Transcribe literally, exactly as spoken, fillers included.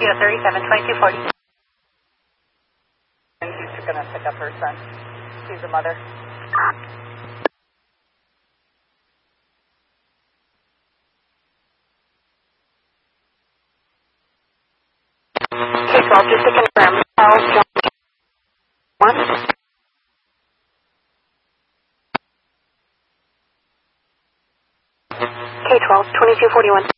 Studio thirty-seven, twenty-two forty. And she's going to pick up her son. She's the mother. K twelve, just to confirm, Charles John one. K twelve, twenty-two forty-one.